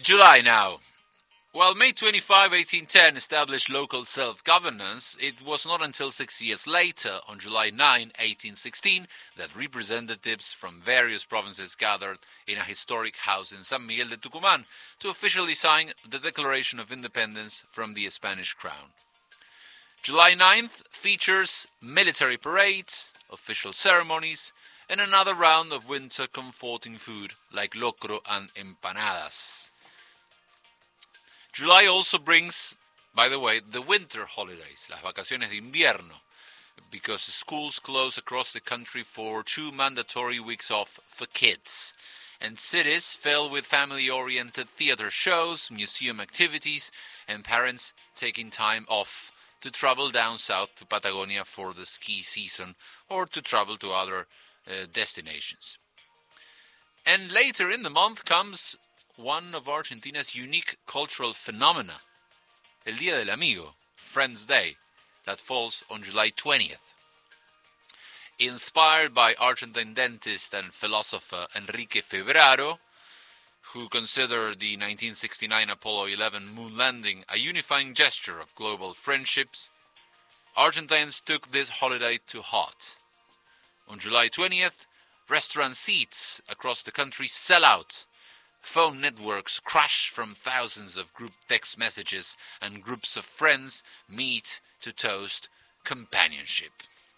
July now. While May 25, 1810 established local self-governance, it was not until 6 years later, on July 9, 1816, that representatives from various provinces gathered in a historic house in San Miguel de Tucumán to officially sign the Declaration of Independence from the Spanish crown. July 9th features military parades, official ceremonies, and another round of winter comforting food like locro and empanadas. July also brings, by the way, the winter holidays, las vacaciones de invierno, because schools close across the country for 2 mandatory weeks off for kids. And cities fill with family-oriented theater shows, museum activities, and parents taking time off to travel down south to Patagonia for the ski season or to travel to other destinations. And later in the month comes one of Argentina's unique cultural phenomena, El Día del Amigo, Friends Day, that falls on July 20th. Inspired by Argentine dentist and philosopher Enrique Febraro, who considered the 1969 Apollo 11 moon landing a unifying gesture of global friendships, Argentines took this holiday to heart. On July 20th, restaurant seats across the country sell out. Phone networks crash from thousands of group text messages, and groups of friends meet to toast companionship.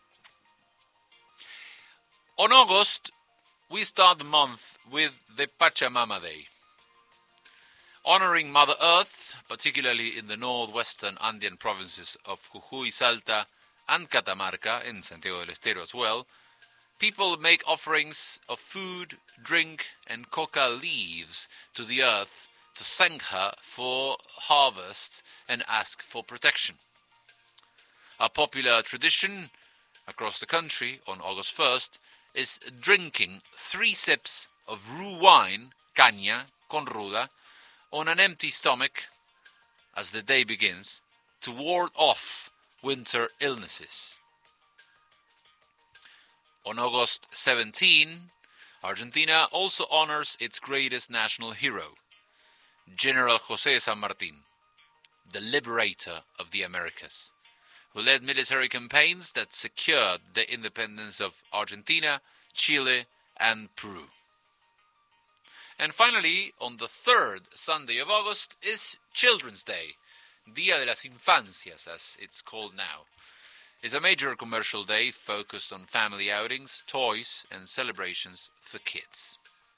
On August, we start the month with the Pachamama Day. Honoring Mother Earth, particularly in the northwestern Andean provinces of Jujuy, Salta, and Catamarca, in Santiago del Estero as well, people make offerings of food, drink, and coca leaves to the earth to thank her for harvest and ask for protection. A popular tradition across the country on August 1st is drinking 3 sips of rue wine, caña, con ruda, on an empty stomach as the day begins to ward off winter illnesses. On August 17, Argentina also honors its greatest national hero, General José de San Martín, the liberator of the Americas, who led military campaigns that secured the independence of Argentina, Chile, and Peru. And finally, on the 3rd Sunday of August is Children's Day, Día de las Infancias, as it's called now. It's a major commercial day focused on family outings, toys, and celebrations for kids.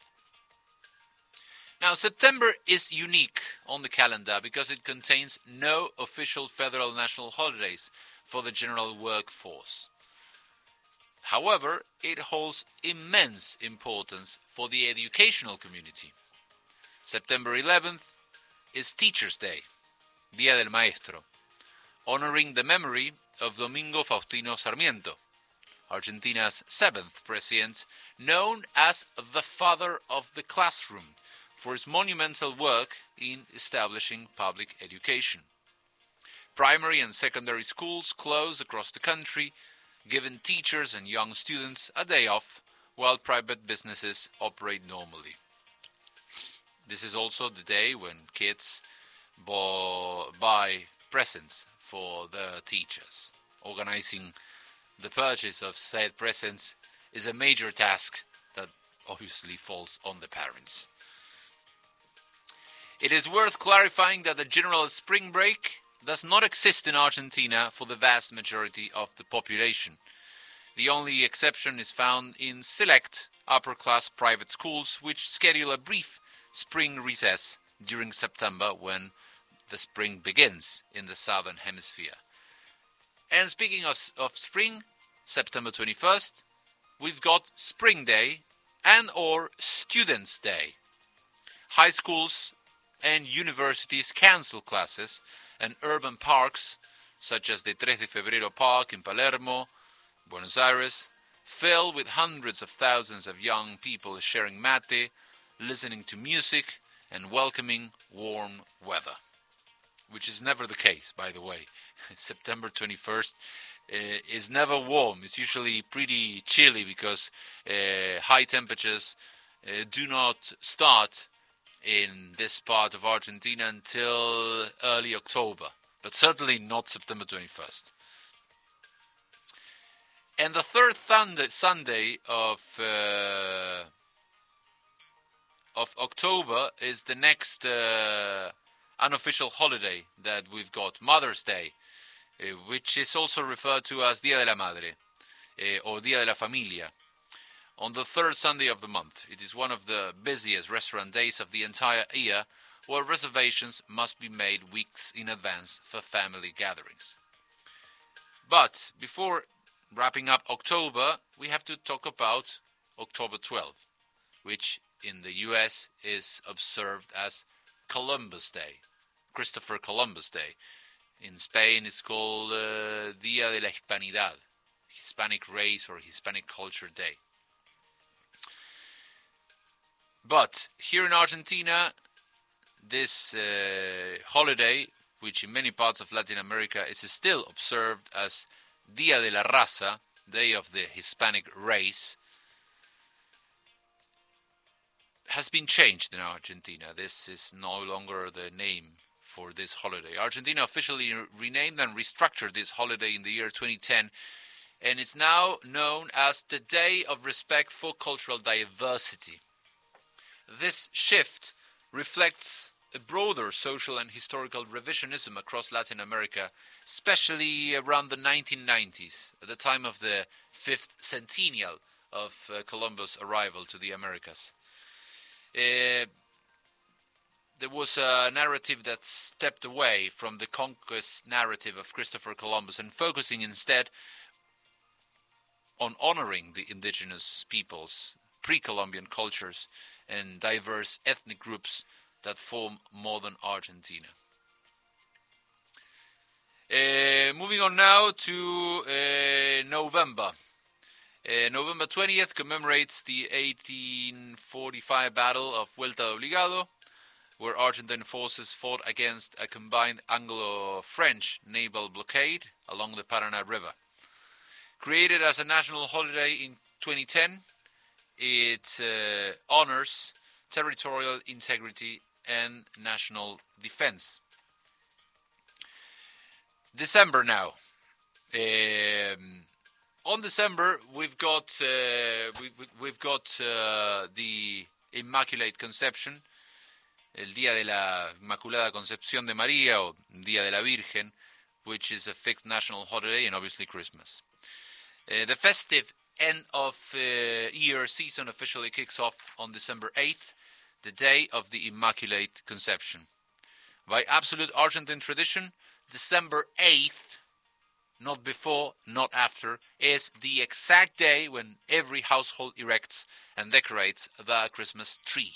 Now, September is unique on the calendar because it contains no official federal national holidays for the general workforce. However, it holds immense importance for the educational community. September 11th is Teacher's Day, Día del Maestro, honoring the memory of Domingo Faustino Sarmiento, Argentina's 7th president, known as the father of the classroom for his monumental work in establishing public education. Primary and secondary schools close across the country, giving teachers and young students a day off, while private businesses operate normally. This is also the day when kids buy presents for the teachers. Organizing the purchase of said presents is a major task that obviously falls on the parents. It is worth clarifying that the general spring break does not exist in Argentina for the vast majority of the population. The only exception is found in select upper-class private schools which schedule a brief spring recess during September when the spring begins in the southern hemisphere. And speaking of spring, September 21st, we've got Spring Day and or Students' Day. High schools and universities cancel classes, and urban parks, such as the 3 de Febrero Park in Palermo, Buenos Aires, fill with hundreds of thousands of young people sharing mate, listening to music, and welcoming warm weather. Which is never the case, by the way. September 21st is never warm. It's usually pretty chilly because high temperatures do not start in this part of Argentina until early October, but certainly not September 21st. And the third Sunday of October is the next unofficial holiday that we've got, Mother's Day, which is also referred to as Día de la Madre or Día de la Familia. On the third Sunday of the month, it is one of the busiest restaurant days of the entire year, where reservations must be made weeks in advance for family gatherings. But before wrapping up October, we have to talk about October 12th, which in the US is observed as Columbus Day, Christopher Columbus Day. In Spain, it's called Día de la Hispanidad, Hispanic Race or Hispanic Culture Day. But here in Argentina, this holiday, which in many parts of Latin America is still observed as Día de la Raza, Day of the Hispanic Race, has been changed in Argentina. This is no longer the name for this holiday. Argentina officially renamed and restructured this holiday in the year 2010, and it's now known as the Day of Respect for Cultural Diversity. This shift reflects a broader social and historical revisionism across Latin America, especially around the 1990s, at the time of the 5th centennial of Columbus' arrival to the Americas. There was a narrative that stepped away from the conquest narrative of Christopher Columbus and focusing instead on honoring the indigenous peoples, pre-Columbian cultures, and diverse ethnic groups that form modern Argentina. Moving on now to November. November 20th commemorates the 1845 Battle of Vuelta de Obligado, where Argentine forces fought against a combined Anglo-French naval blockade along the Paraná River. Created as a national holiday in 2010, it honors territorial integrity and national defense. December now. On December, we've got the Immaculate Conception, el Día de la Inmaculada Concepción de María, or Día de la Virgen, which is a fixed national holiday, and obviously Christmas. The festive end of year season officially kicks off on December 8th, the day of the Immaculate Conception. By absolute Argentine tradition, December 8th, not before, not after, is the exact day when every household erects and decorates the Christmas tree.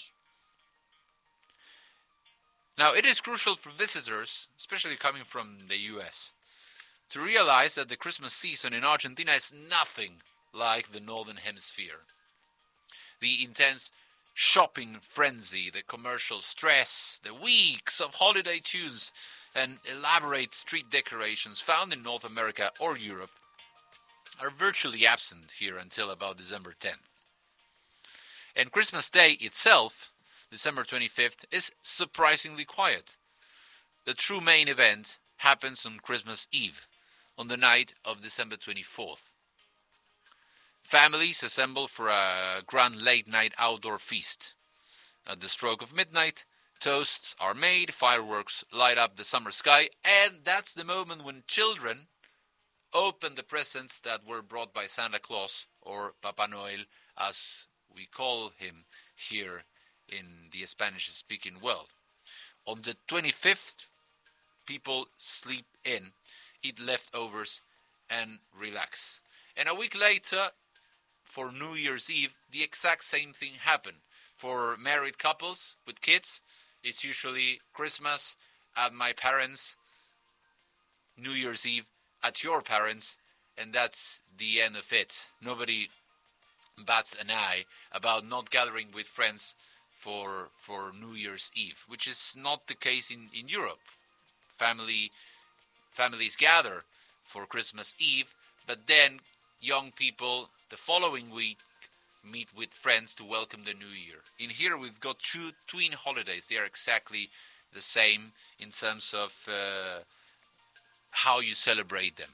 Now, it is crucial for visitors, especially coming from the US, to realize that the Christmas season in Argentina is nothing like the Northern Hemisphere. The intense shopping frenzy, the commercial stress, the weeks of holiday tunes, and elaborate street decorations found in North America or Europe are virtually absent here until about December 10th. And Christmas Day itself, December 25th, is surprisingly quiet. The true main event happens on Christmas Eve, on the night of December 24th. Families assemble for a grand late-night outdoor feast. At the stroke of midnight, toasts are made, fireworks light up the summer sky, and that's the moment when children open the presents that were brought by Santa Claus, or Papa Noel, as we call him here in the Spanish-speaking world. On the 25th, people sleep in, eat leftovers, and relax. And a week later, for New Year's Eve, the exact same thing happened. For married couples with kids, it's usually Christmas at my parents', New Year's Eve at your parents', and that's the end of it. Nobody bats an eye about not gathering with friends for New Year's Eve, which is not the case in Europe. Families gather for Christmas Eve, but then young people the following week meet with friends to welcome the new year. In here we've got two twin holidays. They are exactly the same in terms of how you celebrate them.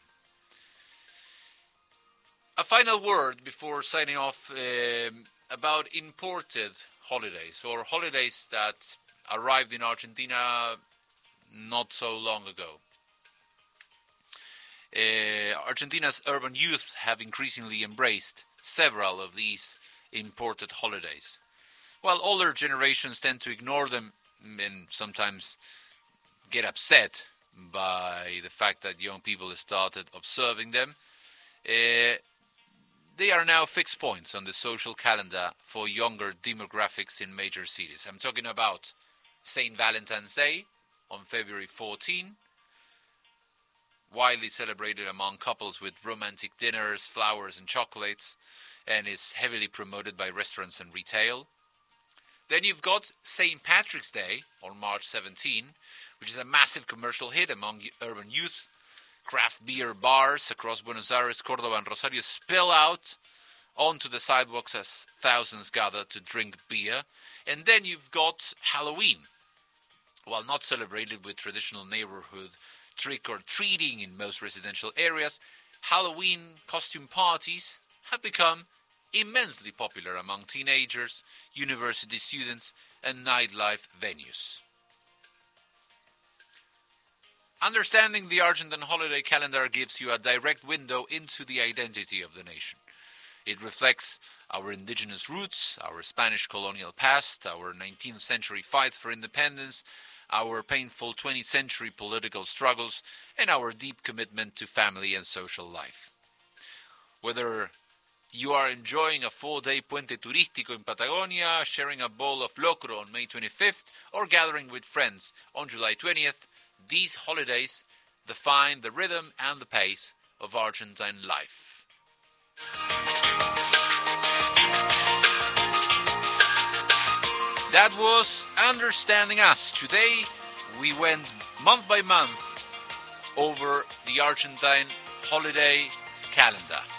A final word before signing off about imported holidays, or holidays that arrived in Argentina not so long ago. Argentina's urban youth have increasingly embraced several of these imported holidays, while older generations tend to ignore them and sometimes get upset by the fact that young people started observing them. They are now fixed points on the social calendar for younger demographics in major cities. I'm talking about St. Valentine's Day on February 14, widely celebrated among couples with romantic dinners, flowers and chocolates, and is heavily promoted by restaurants and retail. Then you've got St. Patrick's Day on March 17, which is a massive commercial hit among urban youth. Craft beer bars across Buenos Aires, Córdoba and Rosario spill out onto the sidewalks as thousands gather to drink beer. And then you've got Halloween. While not celebrated with traditional neighborhood trick-or-treating in most residential areas, Halloween costume parties have become immensely popular among teenagers, university students, and nightlife venues. Understanding the Argentine holiday calendar gives you a direct window into the identity of the nation. It reflects our indigenous roots, our Spanish colonial past, our 19th century fights for independence, our painful 20th century political struggles, and our deep commitment to family and social life. Whether you are enjoying a 4-day puente turístico in Patagonia, sharing a bowl of locro on May 25th, or gathering with friends on July 20th, these holidays define the rhythm and the pace of Argentine life. That was Understanding Us. Today we went month by month over the Argentine holiday calendar.